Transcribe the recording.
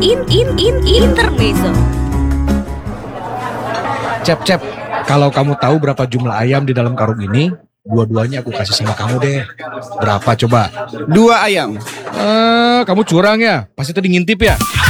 Intermezzo. Cep, kalau kamu tahu berapa jumlah ayam di dalam karung ini, dua-duanya aku kasih sama kamu deh. Berapa coba? 2 ayam. Kamu curang ya? Pasti tadi ngintip ya?